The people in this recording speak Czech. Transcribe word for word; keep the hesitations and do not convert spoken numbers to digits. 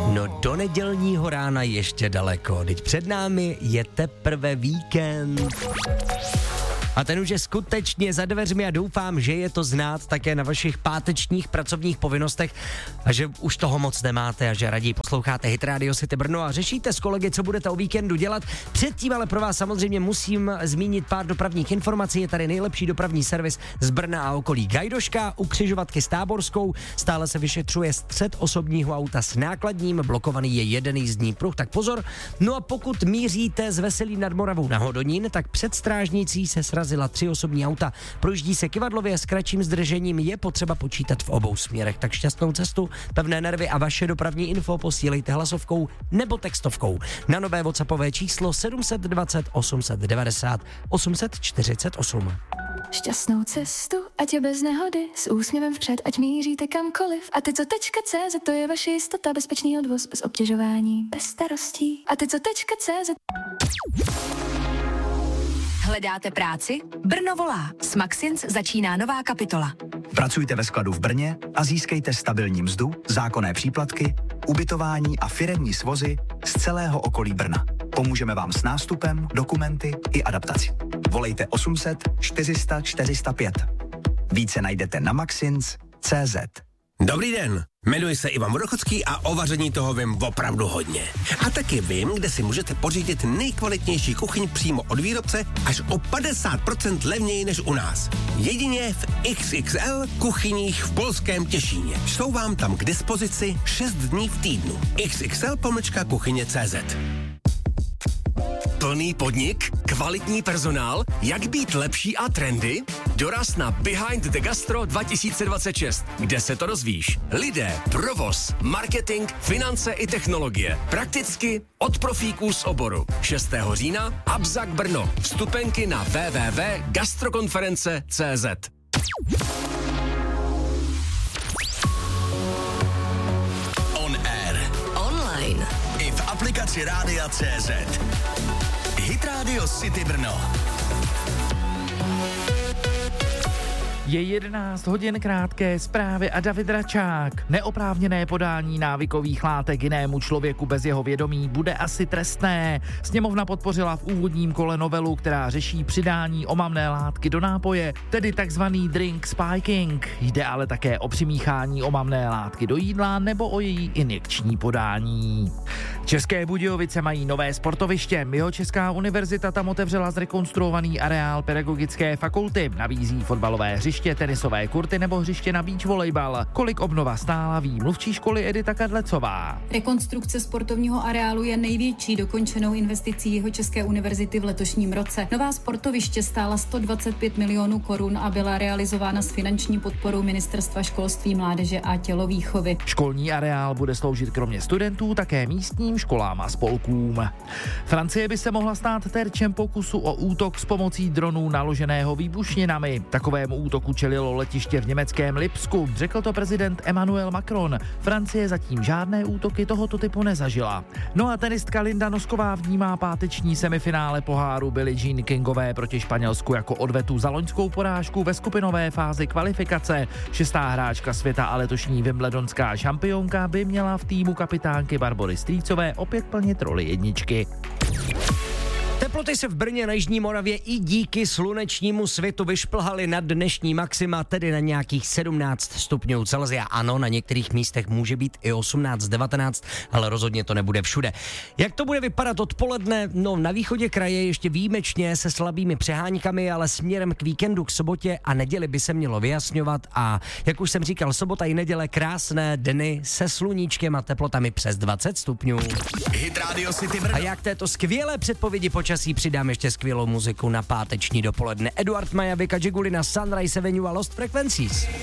No do nedělního rána ještě daleko, teď před námi je teprve víkend. A ten už je skutečně za dveřmi a doufám, že je to znát také na vašich pátečních pracovních povinnostech a že už toho moc nemáte a že raději posloucháte Hit Radio City Brno a řešíte s kolegy, co budete o víkendu dělat. Předtím ale pro vás samozřejmě musím zmínit pár dopravních informací. Je tady nejlepší dopravní servis z Brna a okolí Gajdoška u křižovatky s Táborskou. Stále se vyšetřuje střet osobního auta s nákladním, blokovaný je jeden jízdní pruh, tak pozor. No a pokud míříte z Veselí nad Moravou na Hodonín, tak před strážnicí se srazila tři osobní auta. Projíždí se kyvadlově s kratším zdržením, je potřeba počítat v obou směrech. Tak šťastnou cestu, pevné nervy a vaše dopravní info posílejte hlasovkou nebo textovkou na nové WhatsAppové číslo sedm set dvacet osm set devadesát osm set čtyřicet osm. Šťastnou cestu, ať je bez nehody, s úsměvem vpřed, ať míříte kamkoliv. A ty co tečka cé zet, to je vaše jistota, bezpečný odvoz, bez obtěžování, bez starostí. A ty co tečka cé zet. Hledáte práci? Brno volá. S Maxins začíná nová kapitola. Pracujte ve skladu v Brně a získejte stabilní mzdu, zákonné příplatky, ubytování a firemní svozy z celého okolí Brna. Pomůžeme vám s nástupem, dokumenty i adaptací. Volejte osm set čtyři sta čtyři sta pět. Více najdete na maxins tečka cé zet. Dobrý den, jmenuji se Ivan Vodochodský a o vaření toho vím opravdu hodně. A taky vím, kde si můžete pořídit nejkvalitnější kuchyň přímo od výrobce až o padesát procent levněji než u nás. Jedině v iks iks el kuchyních v polském Těšíně. Jsou vám tam k dispozici šest dní v týdnu. iks iks el pomlčka kuchyně tečka cé zet. Plný podnik? Kvalitní personál? Jak být lepší a trendy? Doraz na Behind the Gastro dva tisíce dvacet šest, kde se to dozvíš. Lidé, provoz, marketing, finance i technologie. Prakticky od profíků z oboru. šestého října Abzak Brno. Vstupenky na w w w tečka gastrokonference tečka cé zet. On air. Online. I v aplikaci Rádia tečka cé zet. Hit Radio City Brno. Je jedenáct hodin, krátké zprávy a David Račák. Neoprávněné podání návykových látek jinému člověku bez jeho vědomí bude asi trestné. Sněmovna podpořila v úvodním kole novelu, která řeší přidání omamné látky do nápoje, tedy takzvaný drink spiking. Jde ale také o přimíchání omamné látky do jídla nebo o její injekční podání. České Budějovice mají nové sportoviště. Jihočeská univerzita tam otevřela zrekonstruovaný areál pedagogické fakulty. Nabízí fotbalové hřiště, tenisové kurty nebo hřiště na beach volejbal. Kolik obnova stála, ví mluvčí školy Edita Kadlecová. Rekonstrukce sportovního areálu je největší dokončenou investicí Jihočeské univerzity v letošním roce. Nová sportoviště stála sto dvacet pět milionů korun a byla realizována s finanční podporou Ministerstva školství, mládeže a tělovýchovy. Školní areál bude sloužit kromě studentů také místním školám a spolkům. Francie by se mohla stát terčem pokusu o útok s pomocí dronů naloženého výbušninami. Takovému útoku čelilo letiště v německém Lipsku, řekl to prezident Emmanuel Macron. Francie zatím žádné útoky tohoto typu nezažila. No a tenistka Linda Nosková vnímá páteční semifinále poháru Billie Jean Kingové proti Španělsku jako odvetu za loňskou porážku ve skupinové fázi kvalifikace. Šestá hráčka světa a letošní wimbledonská šampionka by měla v týmu kapitánky Barbory Strýcové opět plnit roli jedničky. Teploty se v Brně na jižní Moravě i díky slunečnímu svitu vyšplhaly nad dnešní maxima, tedy na nějakých sedmnáct stupňů Celsia. Ano, na některých místech může být i osmnáct devatenáct, ale rozhodně to nebude všude. Jak to bude vypadat odpoledne? No, na východě kraje ještě výjimečně se slabými přeháňkami, ale směrem k víkendu, k sobotě a neděli by se mělo vyjasňovat a jak už jsem říkal, sobota i neděle krásné dny se sluníčkem a teplotami přes dvacet stupňů. Hit Radio City Brno. A jak této skvělé předpovědi počasí přidám ještě skvělou muziku na páteční dopoledne. Eduard Maja, Vika Gigulina, Sunrise Avenue a Lost Frequencies.